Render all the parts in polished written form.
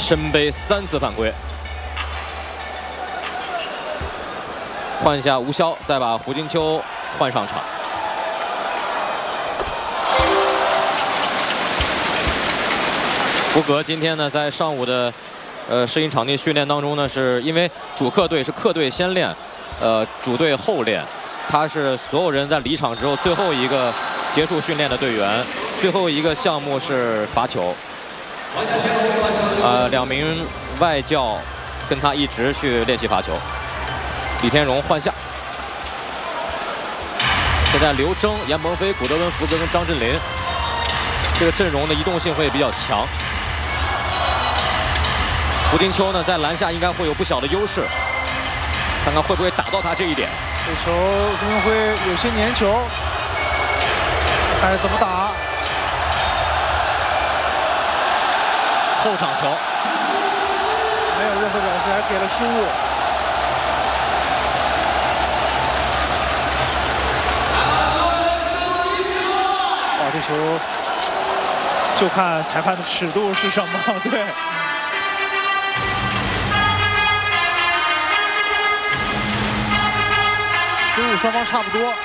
身背3次犯规，换下吴潇，再把胡金秋换上场。福格今天呢，在上午的适应场地训练当中呢，是因为主客队是客队先练，主队后练，他是所有人在离场之后最后一个结束训练的队员，最后一个项目是罚球。2名外教跟他一直去练习罚球。李天荣换下，现在刘铮、严鹏飞、古德温、福格跟张镇麟，这个阵容的移动性会比较强。胡金秋呢，在篮下应该会有不小的优势，看看会不会打到他这一点。 这球孙铭徽有些粘球，看怎么打。 后场球没有任何表示，还给了失误。哇，这球就看裁判的尺度是什么，对。失误双方差不多。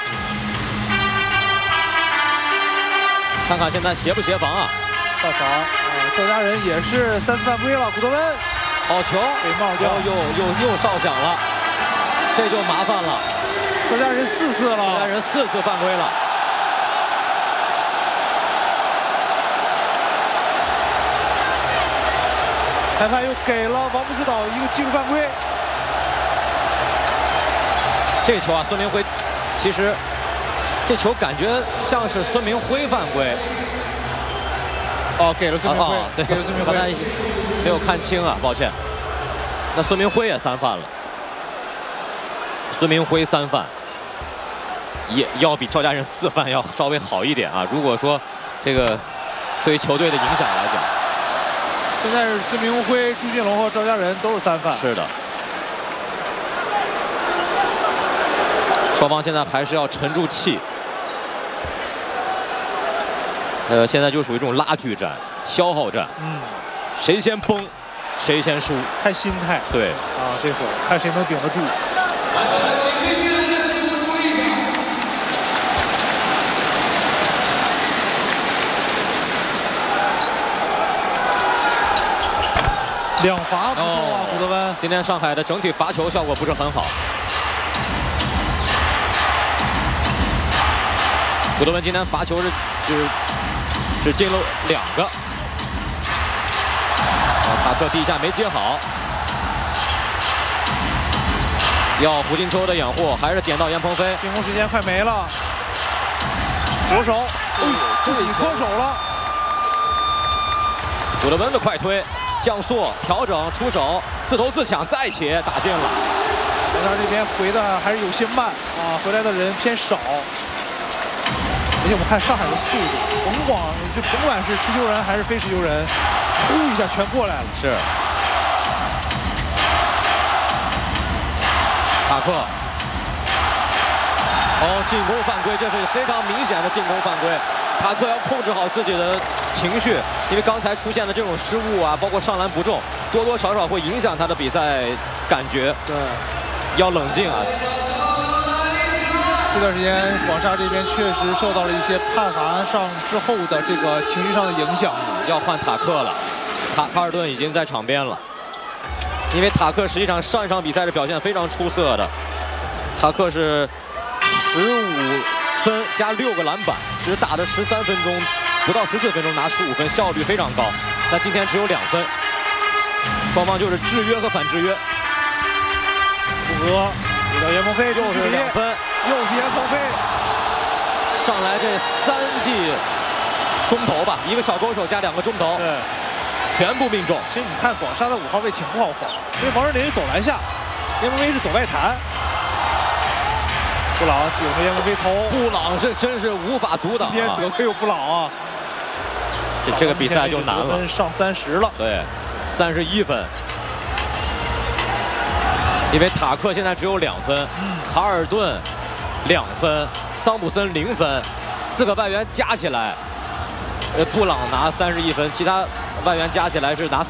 看看现在协不协防啊？ 到防，赵家人也是3次犯规了。古德温， 好球， 被帽掉， 又哨响了，这就麻烦了。 赵家人4次了， 赵家人4次犯规了。 裁判又给了王不知道一个技术犯规。 这球啊，孙铭徽，其实这球感觉像是孙铭徽犯规。 哦，给了孙铭徽， 对， 给了孙铭徽， 没有看清啊，抱歉。那孙铭徽也3犯了，孙铭徽3犯，也要比赵家人4犯要稍微好一点啊。如果说这个对于球队的影响来讲， 现在是孙铭徽、朱俊龙和赵家人都是3犯。 是的。双方现在还是要沉住气。现在就属于这种拉锯战、消耗战。谁先崩，谁先输。 看心态。 对。 啊，这会儿看谁能顶得住。2罚不中啊，古德温。 今天上海的整体罚球效果不是很好。古德温今天罚球只进了2个，塔克第一下没接好，要胡金秋的掩护，还是点到严鹏飞。 进攻时间快没了，左手，自己脱手了。 古德温的快推，降速调整出手，自投自抢再起打进了。 他这边回的还是有些慢啊，回来的人偏少。而且我们看上海的速度，甭管是持球人还是非持球人，呼一下全过来了。 是。塔克。进攻犯规，这是非常明显的进攻犯规。塔克要控制好自己的情绪，因为刚才出现的这种失误啊，包括上篮不中，多多少少会影响他的比赛感觉。 对， 要冷静啊。 这段时间广厦这边确实受到了一些判罚上之后的这个情绪上的影响， 要换塔克了。卡尔顿已经在场边了，因为塔克实际上上一场比赛的表现非常出色的。塔克是15分加6个篮板，只打了13分钟，不到14分钟拿15分，效率非常高。那今天只有2分，双方就是制约和反制约。 福格给到严鹏飞， 又是2分。 又是严鹏飞， 上来这3记中投吧，一个小勾手加2个中投， 对， 全部命中。 其实你看广厦的5号位挺不好防，因为王仁林走篮下，严鹏飞是走外弹。布朗顶着严鹏飞投， 布朗是真是无法阻挡、啊。 今天得亏有布朗啊， 这个比赛就难了， 上30了。 对，31分。因为塔克现在只有2分，卡尔顿2分，桑普森0分，4个外援加起来，布朗拿31分，其他外援加起来是拿